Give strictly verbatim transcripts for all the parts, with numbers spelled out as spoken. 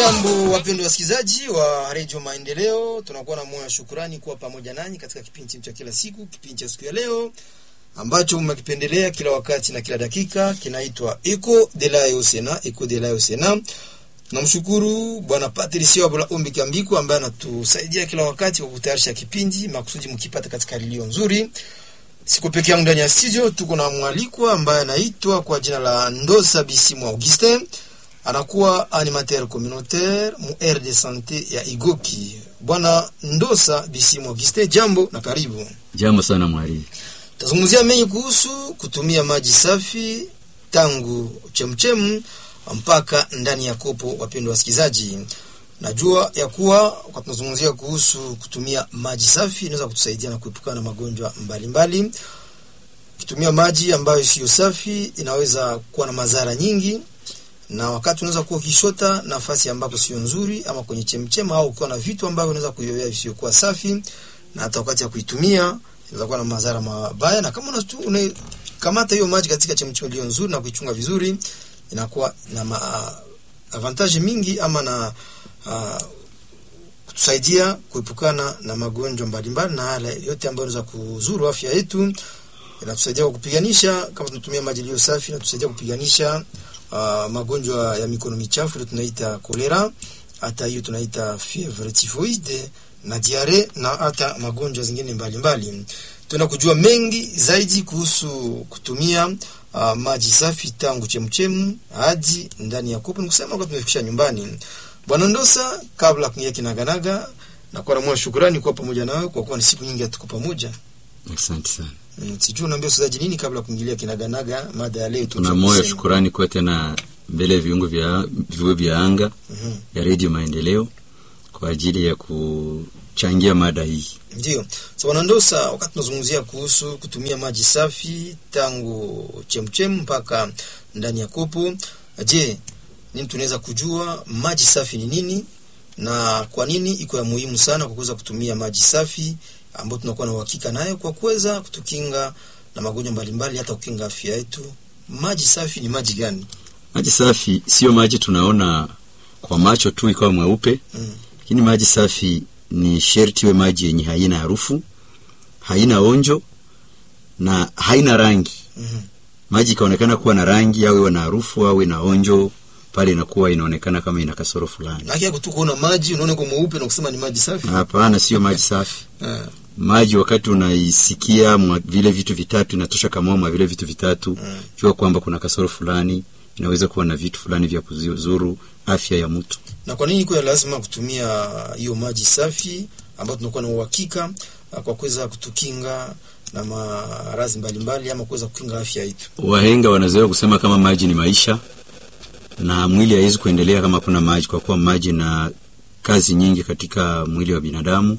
Jambo wapendwa wasikilizaji wa Radio Maendeleo, tunakuwa na moyo wa shukrani kuwa pamoja nanyi katika kipindi cha kila siku, kipindi cha siku ya leo ambacho mmekipendelea kila wakati na kila dakika, kinaitwa Eco de la Osena, Eco de la Osena. Namshukuru Bwana Patricia Bula Ombi Kambiko ambaye anatusaidia kila wakati kwa kutayarisha kipindi makusudi mkipata katika redio nzuri. Siku pekee yangu ndani ya studio tuko na mwalikwa ambaye anaitwa kwa jina la Ndosa Bisimu Augustin. Anakuwa animateur communautaire mu aire de santé ya Igoki. Bwana Ndosa Bisimu Augustin, jambo na karibu. Jambo sana mwalimu. Tazungumzia mengi kuhusu kutumia maji safi tangu chemchemu mpaka ndani ya kopo. Wapendwa wasikilizaji, najua ya kuwa kwa tunazungumzia kuhusu kutumia maji safi inaweza kutusaidia na kuepukana na magonjwa mbalimbali. Kutumia maji ambayo sio safi inaweza kuwa na madhara nyingi, na wakati unaweza kuwa kishota nafasi ambapo sio nzuri ama kwenye chemchema au ukiwa na vitu ambavyo unaweza kuyoyea visio kuwa safi, na hata wakati ya kuitumia inaweza kuwa na madhara mabaya. Na kama unakamata hiyo maji katika chemchema iliyo nzuri na kuichunga vizuri, inakuwa na ma, avantage mingi ama na uh, kutusaidia kuepukana na magonjwa mbalimbali na yale yote ambayo yanaweza kuzuru afya yetu. Inatusaidia kupiganisha, kama tunatumia maji iliyo safi, inatusaidia kupiganisha uh, magonjwa ya mikono michafu ile tunaita kolera, hata hiyo tunaita fièvre typhoïde na diarrhée na hata magonjwa zingine mbalimbali. Tuna kujua mengi zaidi kuhusu kutumia Uh, maji safi tangu chemchemu hadi ndani ya kopo, nikusema kwa tumefikisha nyumbani. Bwana Ndosa, kabla kuingia kinaganaga, na kwa moyo shukrani kwa pamoja nawe kwa kuwa ni siku nyingi tuko pamoja. Asante sana. Mm, sijui unaambia wasikilizaji nini kabla kuingilia kinaganaga mada ya leo. Tuna moyo shukrani kwa tena mbele viungo vya viungo vya anga mm-hmm. ya Radio Maendeleo kwa ajili ya kuchangia mada hii. Ndio. So Bwana Ndosa, wakati tunazungumzia kuhusu kutumia maji safi tangu chemchemu mpaka ndani ya kopo, je, nini tunaweza kujua maji safi ni nini na kwa nini iko ya muhimu sana kwa kuweza kutumia maji safi ambayo tunakuwa na uhakika nayo kwa kuweza kutukinga na magonjwa mbalimbali hata kukinga afya yetu? Maji safi ni maji gani? Maji safi sio maji tunaona kwa macho tu ikawa mweupe. Mm. Lakini maji safi ni sherti we maji yenye haina harufu, haina onjo na haina rangi. Mm-hmm. Maji kaonekana kuwa na rangi au na harufu au na onjo, pale inakuwa inaonekana kama ina kasoro fulani. Na kiasi tu kuona maji unaona kwa mweupe na kusema ni maji safi? Hapana, sio maji safi. Maji wakati unaisikia vile vitu vitatu inatosha kama mwa vile vitu vitatu, mm. jua kwamba kuna kasoro fulani, inaweza kuwa na vitu fulani vya kuzuru afya ya mtu. Na kwa nini iko lazima kutumia hiyo maji safi ambayo tunakuwa na uhakika kwa kuweza kutukinga na maradhi mbalimbali ama kuweza kukinga afya yetu? Wahenga wanazoea kusema kama maji ni maisha na mwili haiwezi kuendelea kama kuna maji, kwa kuwa maji na kazi nyingi katika mwili wa binadamu.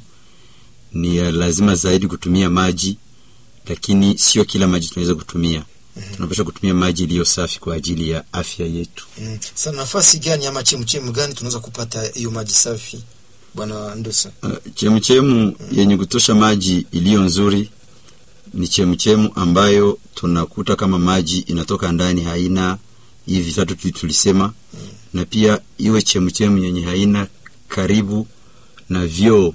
Ni lazima zaidi kutumia maji, lakini sio kila maji tunaweza kutumia. Mm-hmm. Tunapaswa kutumia maji iliyo safi kwa ajili ya afya yetu. Mm. Sasa nafasi gani ama chemchemu gani tunaweza kupata hiyo maji safi, Bwana Ndosa? Uh, chemchemu mm. yenye kutosha maji iliyo nzuri ni chemchemu ambayo tunakuta kama maji inatoka ndani haina hivi vitatu tulisema. Mm. Na pia iwe chemchemu yenye haina karibu na vyoo,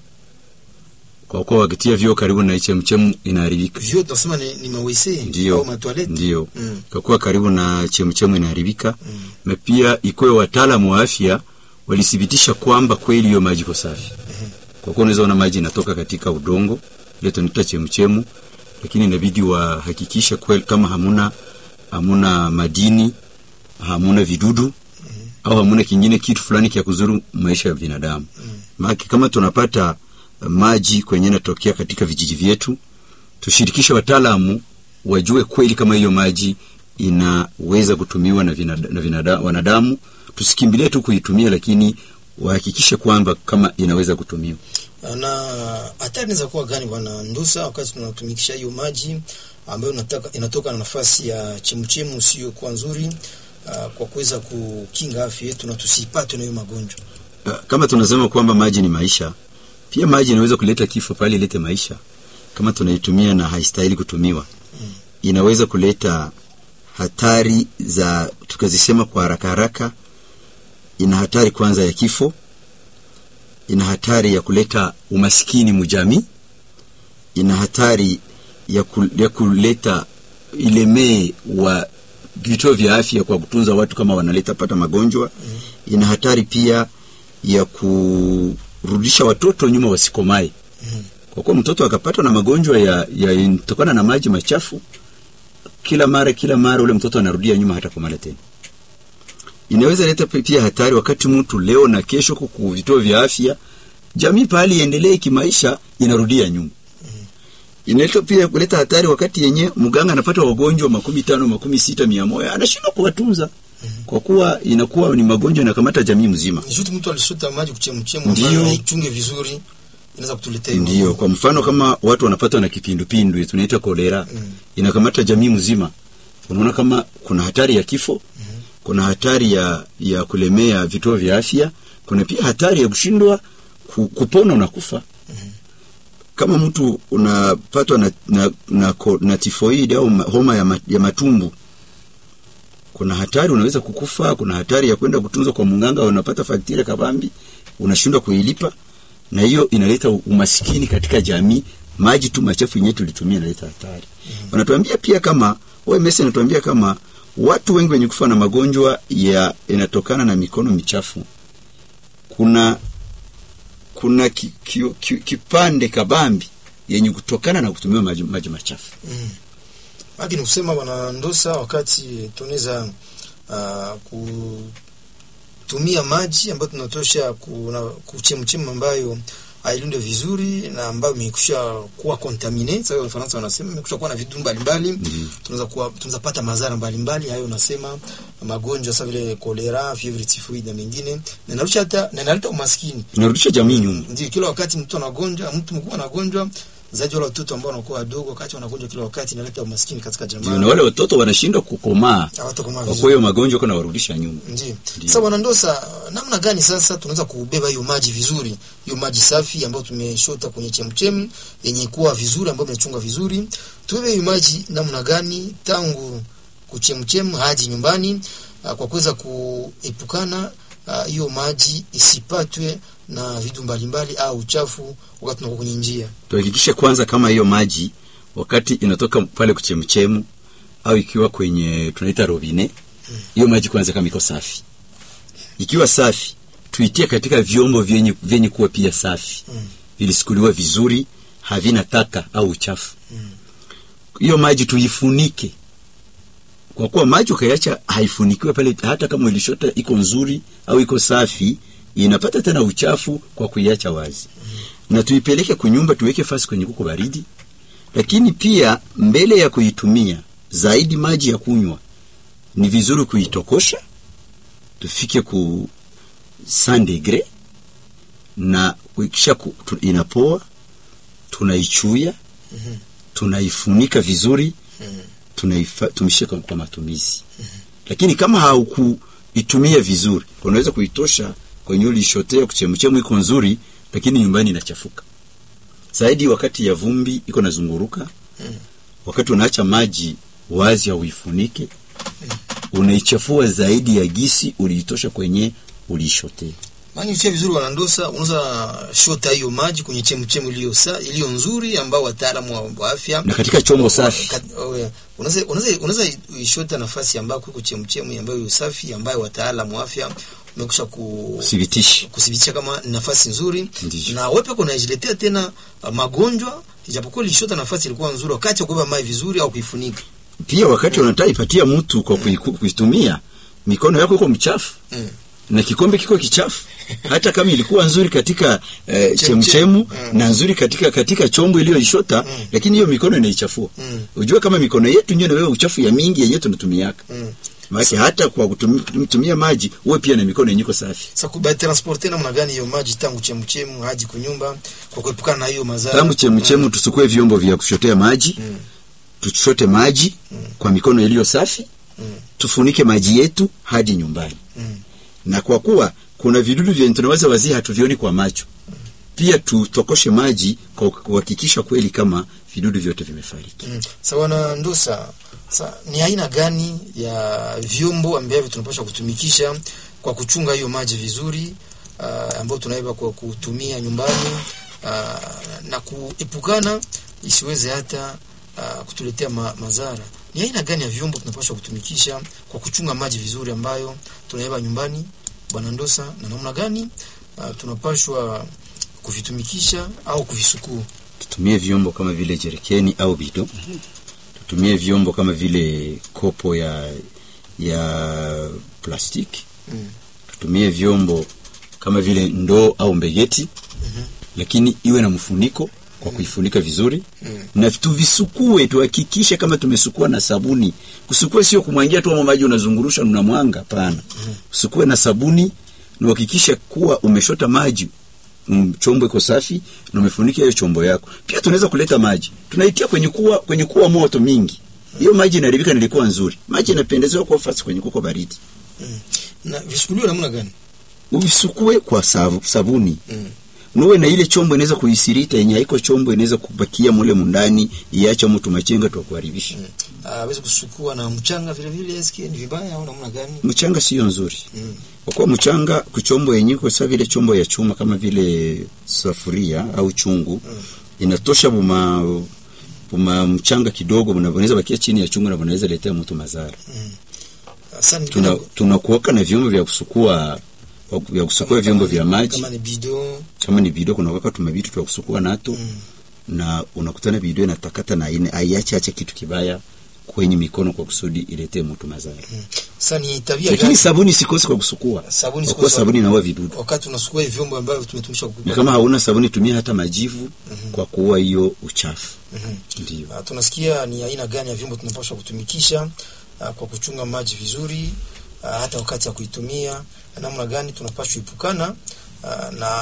kwa kuwa wakitia vyoo karibu na chemchemu inaharibika. Vyoo tunasema ni, ni mawese au matoileti. Ndio. Mm. Kwa kuwa karibu na chemchemu inaharibika. Mm. Na pia ikoe wataalamu wa afya walithibitisha kwamba kweli hiyo maji iko safi. Mm. Kwa kuwa unaweza ona maji inatoka katika udongo, ile tunaita chemchemu, lakini inabidi wahakikisha kweli kama hamuna hamuna madini, hamuna vidudu, mm. au hamuna kingine kitu fulani kia kuzuru maisha ya binadamu. Mm. Maana kama tunapata maji kwenye natokea katika vijiji vyetu, tushirikishe wataalamu wajue kweli kama hiyo maji inaweza kutumiwa na vinadamu, wanadamu. Tusikimbilie tu kuitumia, lakini wahakikishe kwamba kama inaweza kutumiwa. Na hatari inaweza kuwa gani Bwana Ndosa wakati tunatumikisha hiyo maji ambayo inataka inatoka na nafasi ya chemchemu sio kwa nzuri, uh, kwa kuweza kukinga afya yetu na tusipate na hiyo magonjwa? Uh, kama tunasema kwamba maji ni maisha, pia maji inaweza kuleta kifo pale ilete maisha. Kama tunaitumia na haistahili kutumiwa, mm. inaweza kuleta hatari za tukazisema kwa haraka haraka ina hatari kwanza ya kifo, ina hatari ya kuleta umaskini mujamii, ina hatari ya, ku, ya kuleta ilemee wa vituo vya afya kwa kutunza watu kama wanaleta pata magonjwa. Mm. Ina hatari pia ya kurudisha watoto nyuma wasikomae. Mm. Kwa kuwa mtoto akapatwa na magonjwa ya yanatokana na maji machafu, kila mara kila mara ule mtoto anarudia nyuma hata komala tena. Inaweza leta pia hatari wakati mtu leo na kesho kwa vituo vya afya, jamii pale iendelee kimaisha inarudia nyuma. Inaleta pia kuleta hatari wakati yenye mganga anapata wagonjwa makumi tano, makumi sita, mia moja, anashindwa kuwatunza. Mm-hmm. Kwa kuwa inakuwa ni magonjwa yanakamata jamii mzima. Nishuti mtu alishuta maji kuchemchemu ambayo haichunge vizuri, inaweza kutuletea hiyo. Ndio, kwa mfano kama watu wanapata na kipindupindu tunaita kolera, mm. inakamata jamii mzima. Unaona kama kuna hatari ya kifo, mm-hmm. kuna hatari ya ya kulemea vituo vya afya, kuna pia hatari ya kushindwa kupona na kufa. Mm-hmm. Kama mtu unapatwa na na, na, na tifoid au homa ya, ma, ya matumbu, kuna hatari unaweza kukufa, kuna hatari ya kwenda kutunzwa kwa munganga, unapata faktire kabambi, unashindwa kuilipa, na hiyo inaleta umaskini katika jamii. Maji tu machafu yenyewe tulitumia inaleta hatari. Mm-hmm. Wanatuambia pia kama O M S inatuambia kama watu wengi wenye kufa na magonjwa ya inatokana na mikono michafu. Kuna kuna ki, ki, ki, kipande kabambi yenye kutokana na kutumia maji, maji machafu. Mm. Lakini kusema wana Ndosa wakati tunaweza uh, kutumia maji ambayo tunatosha kuna kuchemchema ambayo hailunde vizuri na ambayo imekusha kuwa contaminate. Sasa Wafaransa wanasema imekusha kuwa na vitu mbalimbali. Mm. Tunaweza kuwa tunaweza pata madhara mbalimbali, hayo nasema magonjwa kama vile kolera, fievre typhoid na mengine, na narusha hata na naleta umaskini, inarudisha jamii nyuma. Ndio kila wakati mtu anagonjwa, mtu mkubwa anagonjwa zaidi, wale watoto ambao wanakuwa wadogo wakati wanagonjwa kila wakati, inaleta umaskini katika jamii. Na wale watoto wanashindwa kukomaa. Kwa hiyo magonjwa kana warudisha nyuma. Ndio. Sasa Bwana Ndosa, namna gani sasa tunaweza kubeba hiyo maji vizuri, hiyo maji safi ambayo tumeshota kwenye chemchem yenye kuwa vizuri, ambayo imechunga vizuri? Tubebe hiyo maji namna gani tangu kuchemchem hadi nyumbani, uh, kwa kuweza kuepukana hiyo uh, maji isipatwe na vitu mbalimbali au uchafu wakati tunakuwa kwenye njia? Tuhakikishe kwanza kama hiyo maji wakati inatoka pale kuchemchemu au ikiwa kwenye tunaita robine, hiyo hmm. maji kwanza kama iko safi. Ikiwa safi, tuitie katika vyombo vyenye vyenye kuwa pia safi. Hmm. Vilisukuliwa vizuri, havina taka au uchafu. Hiyo hmm. maji tuifunike. Kwa kuwa maji ukiacha haifunikiwe pale, hata kama ilishota iko nzuri au iko safi, inapata tena uchafu kwa kuiacha wazi. Mm. Na tuipeleke kunyumba, tuweke fasi kwenye kuko baridi. Lakini pia mbele ya kuitumia zaidi maji ya kunywa, ni vizuri kuitokosha. Tufike ku cent degree, na kisha inapoa tunaichuia. Mm-hmm. Tunaifunika vizuri. Mm-hmm. Tunaifa tumishika kwa matumizi. Mm-hmm. Lakini kama haukuitumia vizuri, unaweza kuitosha kwenye ulishotea kuchemchemu iko nzuri, lakini nyumbani inachafuka. Zaidi wakati ya vumbi iko nazunguruka. Mm. Wakati unaacha maji wazi au uifunike, mm. unaichafua zaidi ya gisi uliitosha kwenye ulishotea. Maji sio vizuri Bwana Ndosa, unaweza shota hiyo maji kwenye chemchemu iliyo iliyo nzuri ambao wataalamu wa afya, na katika chombo safi. Unaweza unaweza unaweza ishota nafasi ambako iko chemchemu ambayo ni safi, ambayo wataalamu wa afya umekusha kudhibitisha kudhibitisha kama nafasi nzuri. Ndiyo. Na wewe pekee unajiletea tena uh, magonjwa ijapokuwa ilishota nafasi ilikuwa nzuri wakati wa kubeba maji vizuri au kuifunika. Pia wakati unataka ipatia mtu kwa mm. kuitumia, mikono yako iko mchafu. Mm. Na kikombe kiko kichafu. Hata kama ilikuwa nzuri katika eh, chemchemu mm. na nzuri katika katika chombo iliyoishota, mm. lakini hiyo mikono inaichafua. Mm. Unajua kama mikono yetu ndio na wewe uchafu ya mingi yenyewe tunatumiaka. Mm. Maana hata kwa kutumia maji uwe pia na mikono yenyewe safi. Sasa kuba transporter namna gani hiyo maji tangu chemchemu hadi kunyumba kwa kuepukana na hiyo madhara? Tangu chemchemu mm. tusukue vyombo vya kushotea maji. Mm. Tuchote maji mm. kwa mikono iliyo safi. Mm. Tufunike maji yetu hadi nyumbani. Mm. Na kwa kuwa kuna vidudu vya tunaweza wazia hatuvioni kwa macho. Mm. Pia tutokoshe maji kwa kuhakikisha kweli kama vidudu vyote vimefariki. Mm. Sawa na Ndosa, sa ni aina gani ya vyombo ambavyo tunapaswa kutumikisha kwa kwa kuchunga hiyo maji vizuri uh, ambayo tunaiba kwa kutumia nyumbani uh, na kuepukana isiweze hata uh, kutuletea ma, madhara. Ni aina gani ya vyombo tunapaswa kutumikisha kwa kuchunga maji vizuri ambayo tunaiba nyumbani, Bwana Ndosa, na namna gani uh, tunapaswa kuvitumikisha au kuvisukua? Tutumie vyombo kama vile jerikeni au bido. Tutumie vyombo kama vile kopo ya ya plastiki. Mm. Tutumie vyombo kama vile ndoo au mbegeti. Mm-hmm. Lakini iwe na mfuniko kwa kuifunika vizuri. Mm. Na tuvisukue, tuhakikishe kama tumesukua na sabuni. Kusukua sio kumwangia tu maji unazungurusha na mwanga, hapana. Mm. Usukue na sabuni na uhakikishe kuwa umeshota maji, chombo iko safi na umefunika hiyo chombo yako. Pia tunaweza kuleta maji, tunaitia kwenye kuwa kwenye kuwa moto mingi, hiyo maji inaharibika. Nilikuwa nzuri, maji yanapendezwa kwa fasi kwenye kuko baridi. Mm. Na visukuliwe namna gani? Uvisukue kwa savu, sabuni. Mm. Nowe na ile chombo inaweza kuisirita, yenye haiko chombo inaweza kubakia mule mundani, iacha mtu machenga tu kuharibisha. Mm. Ah, wezi kusukua na mchanga vile vile, eske ni vibaya au namna gani? Mchanga sio nzuri. Mm. Kwa kuwa mchanga kuchombo yenye kwa sababu vile chombo ya chuma kama vile safuria au chungu. Mm. Inatosha buma buma mchanga kidogo, unaweza bakia chini ya chungu na unaweza letea mtu madhara. Mm. Asante. Tuna tunakuoka na vyombo vya kusukua vya kusukua vyombo vya maji kama ni bido, kama ni bido kuna wakati tumebitu vya kusukua nato. Mm. Na unakutana bido inatakata na ine aiache acha kitu kibaya kwenye mikono kwa kusudi ilete mtu madhara. Mm. Sasa ni tabia lakini gani? Sabuni sikosi kwa kusukua. Sabuni sikosi, sabuni inaua vidudu. Wakati unasukua vyombo ambavyo tumetumisha kukupa. Kama hauna sabuni tumia hata majivu. Mm-hmm. Kwa kuua hiyo uchafu. Mm-hmm. Ndio. Uh, tunasikia ni aina gani ya vyombo tunapaswa kutumikisha uh, kwa kuchunga maji vizuri, uh, hata wakati ya kuitumia namna gani tunapaswa ipukana uh, na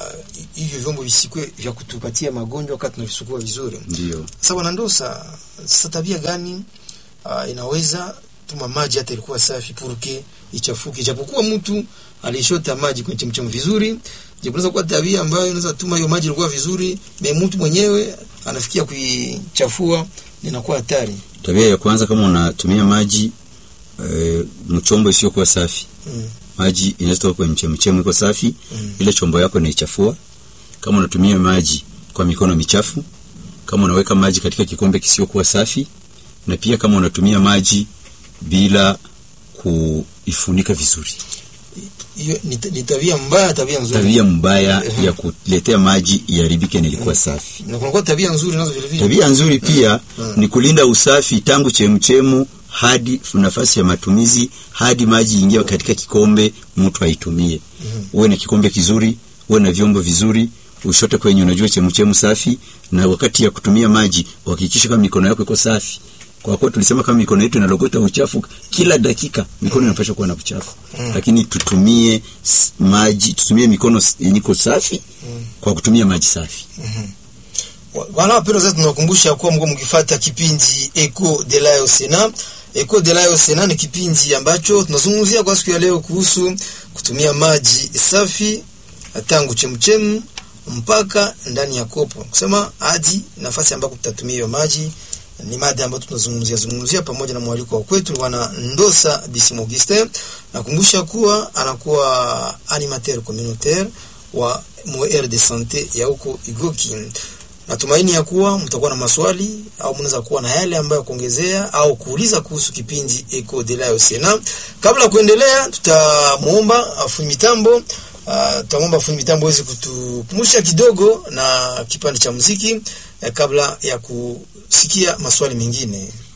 hivyo vyombo visikwe vya kutupatia magonjwa wakati tunavisukua vizuri. Ndio. Sasa Bwana Ndosa, sasa tabia gani uh, inaweza tuma maji hata ilikuwa safi puruke ichafuke, japokuwa mtu alishota maji kwenye chemchemi vizuri, japokuwa kwa tabia ambayo inaweza tuma hiyo maji ilikuwa vizuri, me mtu mwenyewe anafikia kuichafua, inakuwa hatari. Tabia ya kwanza, kama unatumia maji e, mchombo sio kwa safi. Mm. Maji inatoka kwenye chemchemi iko safi. Mm. Ile chombo yako inaichafua. Kama unatumia maji kwa mikono michafu, kama unaweka maji katika kikombe kisio kwa safi, na pia kama unatumia maji bila kuifunika vizuri. Hiyo ni tabia mbaya, tabia nzuri. Tabia mbaya uh-huh. ya kuletea maji iharibike nilikuwa uh-huh. safi. Na kuna tabia nzuri nazo vile vile. Tabia nzuri pia uh-huh. ni kulinda usafi tangu chemchemu hadi nafasi ya matumizi, hadi maji ingia katika kikombe mtu aitumie. Uh-huh. Uwe na kikombe kizuri, uwe na vyombo vizuri, ushote kwenye unajua chemchemu safi, na wakati ya kutumia maji uhakikishe kama mikono yako iko safi. Kwa kuwa tulisema kama mikono yetu inalogota uchafu kila dakika, mikono mm. inapaswa kuwa na uchafu. Mm. Lakini tutumie maji, tutumie mikono yenye iko safi mm. kwa kutumia maji safi. Mhm. Wana wapendwa, sasa tunakumbusha kwa mgo mkifuata kipindi Eco de la Océan. Eco de la Océan ni kipindi ambacho tunazungumzia kwa siku ya leo kuhusu kutumia maji safi tangu chemchemu mpaka ndani ya kopo. Kusema hadi nafasi ambako tutatumia hiyo maji ni mada ambayo tunazungumzia zungumzia pamoja na mwaliko wa kwetu Bwana Ndosa Bisimo Augustin. Nakumbusha kuwa anakuwa animateur communautaire wa Moer de Santé ya huko Igoki. Natumaini ya kuwa mtakuwa na maswali au mnaweza kuwa na yale ambayo kuongezea au kuuliza kuhusu kipindi Eco de la Océan. Kabla kuendelea, tutamuomba afundi mitambo uh, tutamuomba afundi mitambo wezi kutukumbusha kidogo na kipande cha muziki eh, kabla ya kusikia maswali mengine.